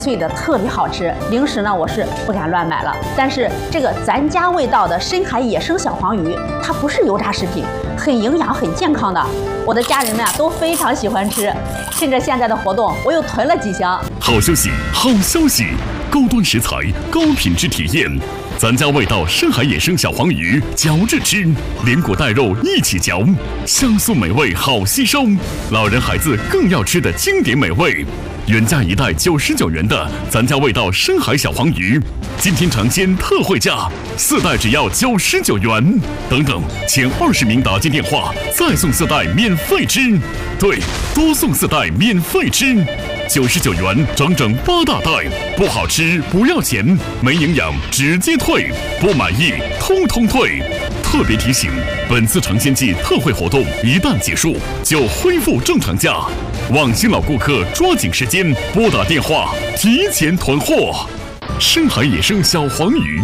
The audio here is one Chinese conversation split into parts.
脆的特别好吃。零食呢，我是不敢乱买了。但是这个咱家味道的深海野生小黄鱼，它不是油炸食品，很营养、很健康的。我的家人们都非常喜欢吃。趁着现在的活动，我又囤了几箱。 好消息，好消息！高端食材，高品质体验。咱家味道深海野生小黄鱼，嚼着吃，连果带肉一起嚼，香酥美味好吸收，老人孩子更要吃的经典美味。原价1袋99元的咱家味道深海小黄鱼，今天尝鲜特惠价，4袋只要99元。等等，前20名打进电话，再送4袋免费吃。对，多送4袋免费吃。99元整整8大袋，不好吃不要钱，没营养直接退，不满意通通退。特别提醒，本次尝鲜季特惠活动一旦结束，就恢复正常价。望新老顾客抓紧时间拨打电话，提前囤货。深海野生小黄鱼，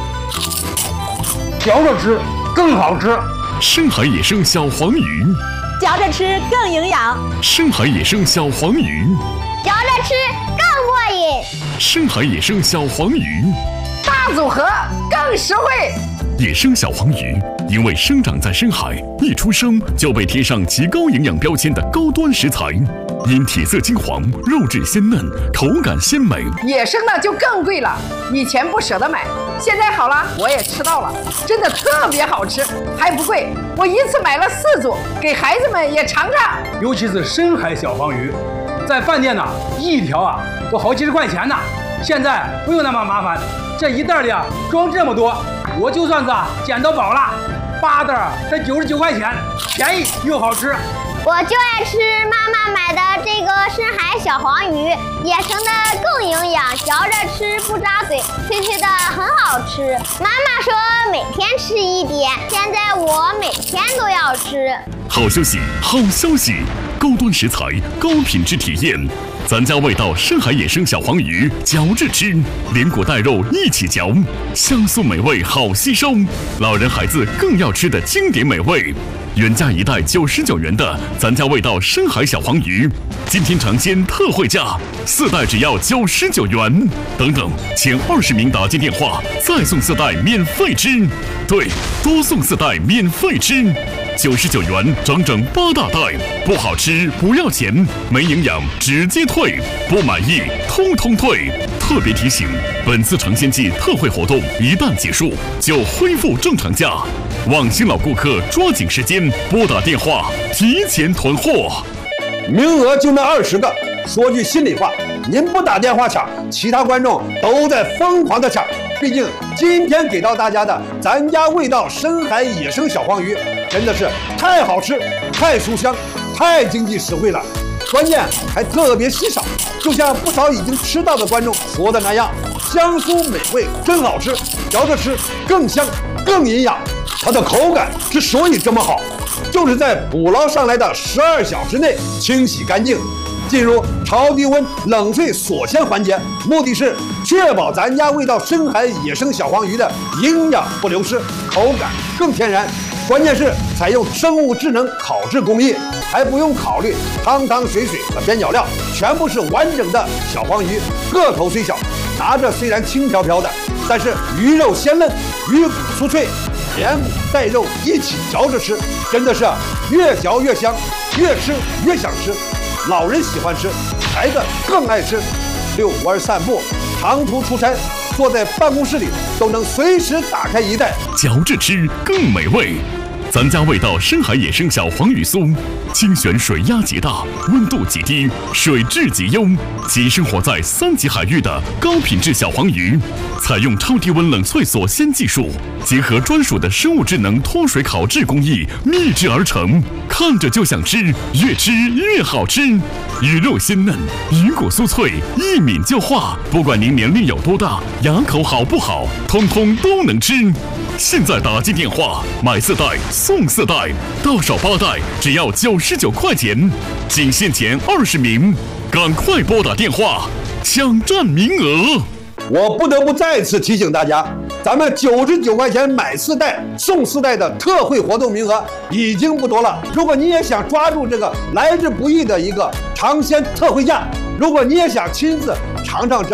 嚼着吃更好吃。 深海野生小黄鱼， 嚼着吃更营养。 深海野生小黄鱼， 嚼着吃更过瘾。 深海野生小黄鱼， 大组合更实惠。 野生小黄鱼因为生长在深海，一出生就被贴上极高营养标签的高端食材，因体色金黄、肉质鲜嫩、口感鲜美。 野生的就更贵了，以前不舍得买，现在好了，我也吃到了，真的特别好吃，还不贵。我一次买了4组，给孩子们也尝尝。 尤其是深海小黄鱼，在饭店呢，一条都好几十块钱呢。现在不用那么麻烦，这一袋里装这么多，我就算是捡到宝了。8袋才99块钱，便宜又好吃。 我就爱吃妈妈买的这个深海小黄鱼，野生的更营养，嚼着吃不扎嘴，脆脆的很好吃。妈妈说每天吃1点，现在我每天都要吃。 好消息，好消息！高端食材，高品质体验。咱家味道深海野生小黄鱼，嚼着吃，连果带肉一起嚼，香酥美味好吸收，老人孩子更要吃的经典美味。原价1袋99元的咱家味道深海小黄鱼，今天尝鲜特惠价，4袋只要99元。等等，前20名打进电话，再送4袋免费吃。对，多送4袋免费吃。99元整整8大袋，不好吃不要钱，没营养直接退，不满意通通退。特别提醒，本次尝鲜季特惠活动一旦结束，就恢复正常价。望新老顾客抓紧时间拨打电话，提前囤货。 名额就那20个，说句心里话，您不打电话抢，其他观众都在疯狂的抢。毕竟今天给到大家的咱家味道深海野生小黄鱼，真的是太好吃、太酥香、太经济实惠了，关键还特别稀少。就像不少已经吃到的观众说的那样，香酥美味，真好吃，嚼着吃更香、更营养。它的口感之所以这么好，就是在捕捞上来的12小时内清洗干净，进入超低温冷萃锁鲜环节，目的是确保咱家味道深海野生小黄鱼的营养不流失，口感更天然。关键是采用生物智能烤制工艺，还不用考虑汤汤水水和边角料，全部是完整的小黄鱼，个头虽小，拿着虽然轻飘飘的，但是鱼肉鲜嫩，鱼骨酥脆，连骨带肉一起嚼着吃，真的是越嚼越香，越吃越想吃。老人喜欢吃，孩子更爱吃。遛弯散步，长途出差，坐在办公室里都能随时打开一袋， 嚼着吃更美味。咱家味道深海野生小黄鱼酥，精选水压极大，温度极低，水质极优，即生活在3级海域的高品质小黄鱼，采用超低温冷萃锁鲜技术，结合专属的生物智能脱水烤制工艺秘制而成，看着就想吃，越吃越好吃。鱼肉鲜嫩，鱼骨酥脆，一抿就化。不管您年龄有多大，牙口好不好，通通都能吃。现在打进电话，买4袋送4袋，到手8袋只要99块钱，仅限前20名，赶快拨打电话抢占名额。 我不得不再次提醒大家，咱们99块钱买4袋送4袋的特惠活动名额已经不多了。如果你也想抓住这个来之不易的一个尝鲜特惠价， 如果你也想亲自尝尝这